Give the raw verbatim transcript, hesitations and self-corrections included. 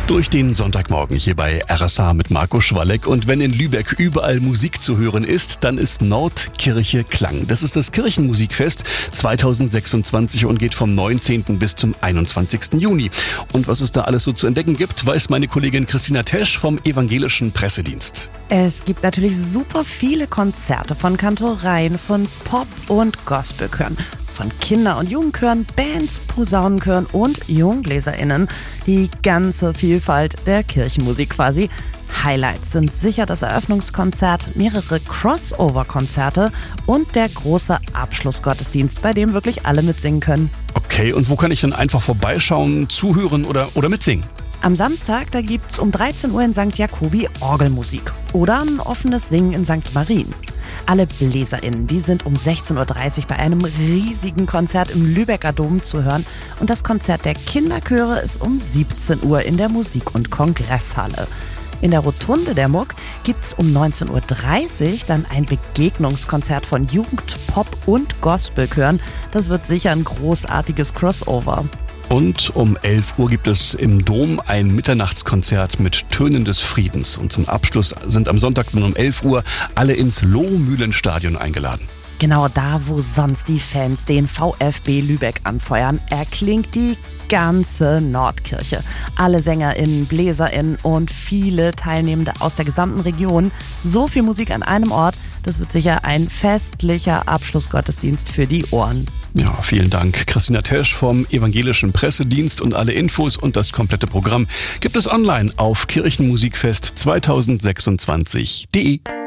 Durch den Sonntagmorgen hier bei R S H mit Marco Schwalleck. Und wenn in Lübeck überall Musik zu hören ist, dann ist Nordkirche Klang. Das ist das Kirchenmusikfest zweitausendsechsundzwanzig und geht vom neunzehnten bis zum einundzwanzigsten Juni. Und was es da alles so zu entdecken gibt, weiß meine Kollegin Christina Tesch vom Evangelischen Pressedienst. Es gibt natürlich super viele Konzerte von Kantoreien, von Pop- und Gospelchören, von Kinder- und Jugendchören, Bands, Posaunenchören und JungbläserInnen. Die ganze Vielfalt der Kirchenmusik quasi. Highlights sind sicher das Eröffnungskonzert, mehrere Crossover-Konzerte und der große Abschlussgottesdienst, bei dem wirklich alle mitsingen können. Okay, und wo kann ich dann einfach vorbeischauen, zuhören oder, oder mitsingen? Am Samstag, da gibt's um dreizehn Uhr in Sankt Jakobi Orgelmusik oder ein offenes Singen in Sankt Marien. Alle BläserInnen, die sind um sechzehn Uhr dreißig bei einem riesigen Konzert im Lübecker Dom zu hören. Und das Konzert der Kinderchöre ist um siebzehn Uhr in der Musik- und Kongresshalle. In der Rotunde der Muck gibt's um neunzehn Uhr dreißig dann ein Begegnungskonzert von Jugend-, Pop- und Gospelchören. Das wird sicher ein großartiges Crossover. Und um elf Uhr gibt es im Dom ein Mitternachtskonzert mit Tönen des Friedens. Und zum Abschluss sind am Sonntag dann um elf Uhr alle ins Lohmühlenstadion eingeladen. Genau da, wo sonst die Fans den VfB Lübeck anfeuern, erklingt die ganze Nordkirche. Alle SängerInnen, BläserInnen und viele Teilnehmende aus der gesamten Region. So viel Musik an einem Ort, das wird sicher ein festlicher Abschlussgottesdienst für die Ohren. Ja, vielen Dank. Christina Tesch vom Evangelischen Pressedienst, und alle Infos und das komplette Programm gibt es online auf kirchenmusikfest zweitausendsechsundzwanzig punkt de.